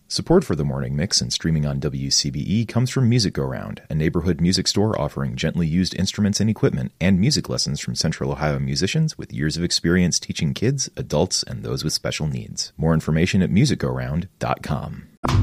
Support for the Morning Mix and streaming on WCBE comes from Music Go Round, a neighborhood music store offering gently used instruments and equipment and music lessons from Central Ohio musicians with years of experience teaching kids, adults, and those with special needs. More information at musicgoround.com.